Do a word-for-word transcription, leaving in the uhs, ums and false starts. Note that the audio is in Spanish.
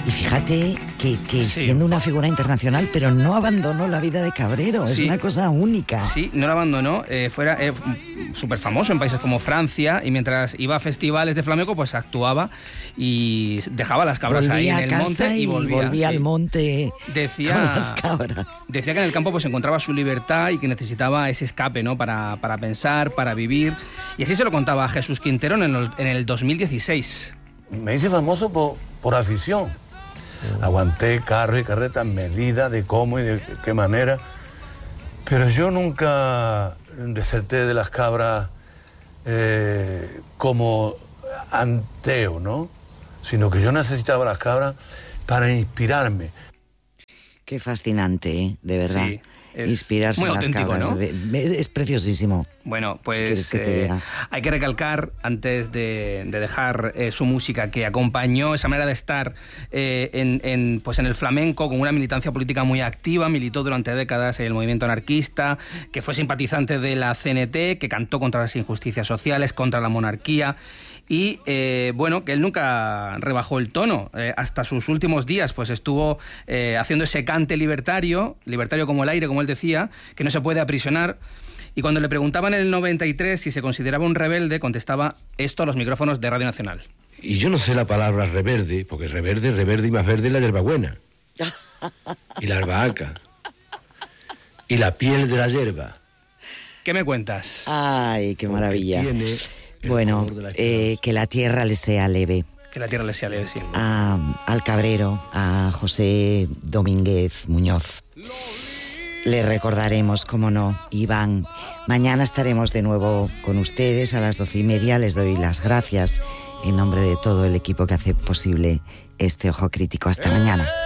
Y fíjate que, que Sí. siendo una figura internacional, pero no abandonó la vida de cabrero, Sí. es una cosa única. Sí, no la abandonó, eh, fuera eh, súper famoso en países como Francia, y mientras iba a festivales de flamenco, pues actuaba y dejaba las cabras ahí Volvía en a el casa monte y y volvía, volvía sí. al monte Decía, con las cabras. decía que en el campo pues encontraba su libertad y que necesitaba ese escape, ¿no? Para, para pensar, para vivir. Y así se lo contaba a Jesús Quintero en el, en el dos mil dieciséis. Me hice famoso por, por afición. Aguanté carro y carreta, medida de cómo y de qué manera. Pero yo nunca deserté de las cabras eh, como anteo, ¿no? Sino que yo necesitaba las cabras para inspirarme. Qué fascinante, ¿eh? De verdad. Sí, es inspirarse muy en las auténtico, cabras. ¿no? Es preciosísimo. Bueno, ¿Qué quieres pues que te eh, diga? hay que recalcar, antes de, de dejar eh, su música, que acompañó esa manera de estar eh, en, en, pues en el flamenco con una militancia política muy activa, militó durante décadas en el movimiento anarquista, que fue simpatizante de la C N T, que cantó contra las injusticias sociales, contra la monarquía. Y eh, bueno, que él nunca rebajó el tono, eh, hasta sus últimos días pues estuvo eh, haciendo ese cante libertario, libertario como el aire, como él decía, que no se puede aprisionar. Y cuando le preguntaban en el noventa y tres si se consideraba un rebelde, contestaba esto a los micrófonos de Radio Nacional. Y yo no sé la palabra reverde, porque reverde, reverde y más verde es la hierbabuena. Y la albahaca. Y la piel de la hierba. ¿Qué me cuentas? Ay, qué maravilla. Porque tiene el Bueno, color de la eh, que la tierra le sea leve. Que la tierra le sea leve, sí. A, al cabrero, a José Domínguez Muñoz. Le recordaremos, como no, Iván. Mañana estaremos de nuevo con ustedes a las doce y media. Les doy las gracias en nombre de todo el equipo que hace posible este Ojo Crítico. Hasta mañana.